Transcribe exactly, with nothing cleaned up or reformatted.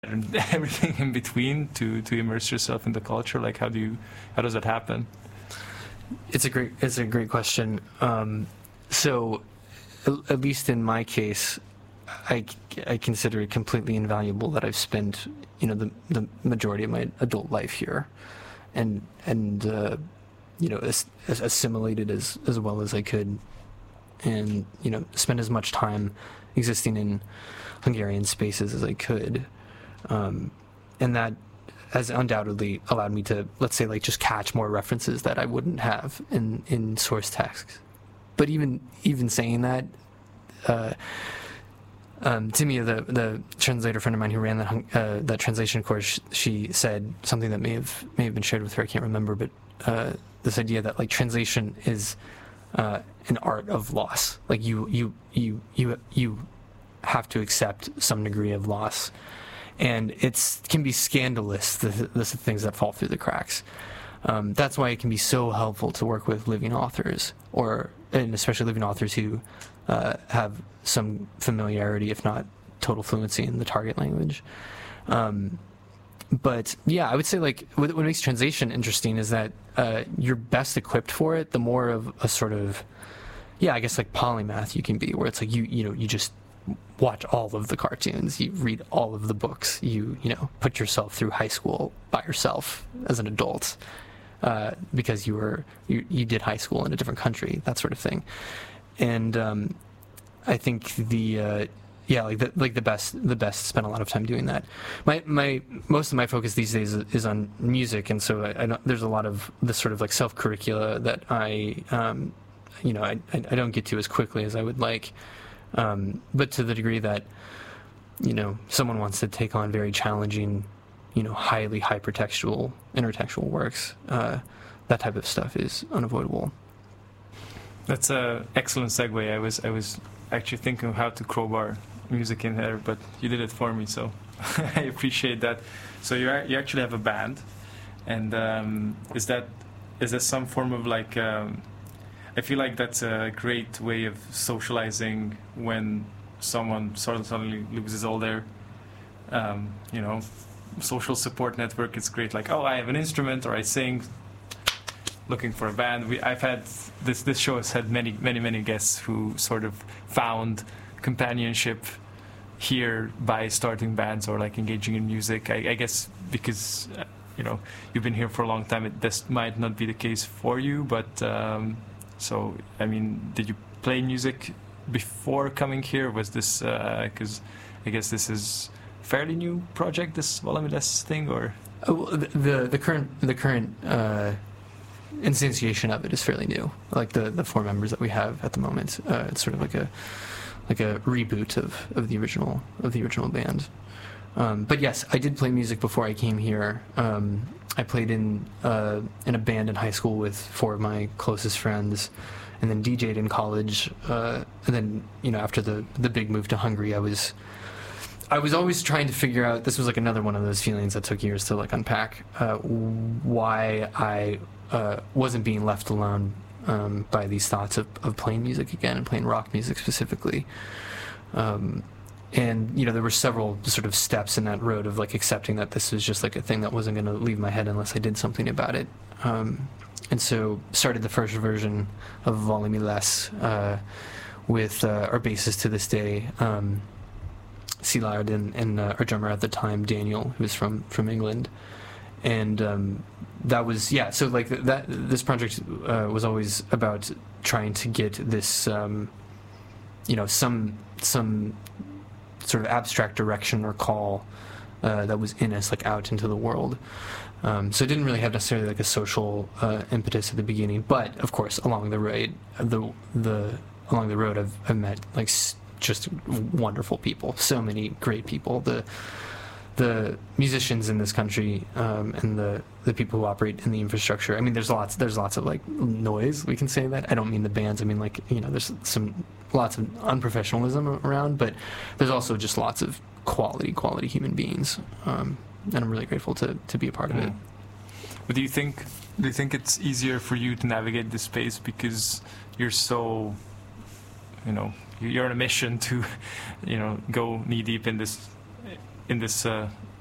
and everything in between to to immerse yourself in the culture? Like, how do you how does that happen? It's a great it's a great question. Um, so, at, at least in my case, I, I consider it completely invaluable that I've spent, you know, the the majority of my adult life here, and and uh, you know, as, as assimilated as as well as I could, and you know, spend as much time existing in Hungarian spaces as I could, um, and that has undoubtedly allowed me to, let's say, like, just catch more references that I wouldn't have in, in source text. But even even saying that, uh, um, Timia, the the translator friend of mine who ran that uh, that translation course, she said something that may have may have been shared with her. I can't remember, but uh, this idea that, like, translation is uh, an art of loss. Like, you you you you you have to accept some degree of loss. And it can be scandalous, the, the things that fall through the cracks. Um, that's why it can be so helpful to work with living authors, or and especially living authors who uh, have some familiarity, if not total fluency, in the target language. Um, but yeah, I would say, like, what, what makes translation interesting is that uh, you're best equipped for it the more of a sort of, yeah, I guess, like, polymath you can be, where it's like you you know you just watch all of the cartoons, you read all of the books, you you know put yourself through high school by yourself as an adult, uh, because you were you, you did high school in a different country, that sort of thing. And um, I think the uh, yeah like the like the best the best spend a lot of time doing that. My my most of my focus these days is on music, and so I, I don't, there's a lot of this sort of like self curricula that I um, you know I I don't get to as quickly as I would like. Um, but to the degree that, you know, someone wants to take on very challenging, you know, highly hypertextual, intertextual works, uh, that type of stuff is unavoidable. That's an excellent segue. I was I was actually thinking of how to crowbar music in there, but you did it for me, so I appreciate that. So you you actually have a band, and um, is that is that some form of, like, um, I feel like that's a great way of socializing when someone sort of suddenly loses all their, um, you know, social support network. It's great, like, oh, I have an instrument, or I sing, looking for a band. We, I've had, this this show has had many, many, many guests who sort of found companionship here by starting bands or, like, engaging in music. I, I guess because, uh, you know, you've been here for a long time, it, this might not be the case for you, but... Um, So, I mean, did you play music before coming here? Was this, because uh, I guess this is a fairly new project, this Valamides thing, or? Oh, the the current the current uh, instantiation of it is fairly new. Like the, the four members that we have at the moment, uh, it's sort of like a like a reboot of, of the original of the original band. Um, but yes, I did play music before I came here. Um, I played in uh, in a band in high school with four of my closest friends, and then D J'd in college. Uh, and then, you know, after the the big move to Hungary, I was I was always trying to figure out. This was like another one of those feelings that took years to, like, unpack. Uh, why I uh, wasn't being left alone um, by these thoughts of, of playing music again, and playing rock music specifically. Um, And, you know, there were several sort of steps in that road of, like, accepting that this was just, like, a thing that wasn't going to leave my head unless I did something about it. Um, and so started the first version of Valamides uh, with uh, our bassist to this day, um, Szilárd, and, and uh, our drummer at the time, Daniel, who was from, from England. And um, that was, yeah, so, like, that this project uh, was always about trying to get this, um, you know, some some... sort of abstract direction or call uh, that was in us, like, out into the world. Um, so it didn't really have necessarily, like, a social uh, impetus at the beginning, but of course along the road, the the along the road I've, I've met, like, s- just wonderful people, so many great people. The the musicians in this country um, and the the people who operate in the infrastructure. I mean, there's lots there's lots of, like, noise. We can say that. I don't mean the bands. I mean, like, you know, there's some lots of unprofessionalism around, but there's also just lots of quality quality human beings, um, and I'm really grateful to to be a part mm. of it. But do you think do you think it's easier for you to navigate this space because you're so, you know, you're on a mission to, you know, go knee deep in this in this uh,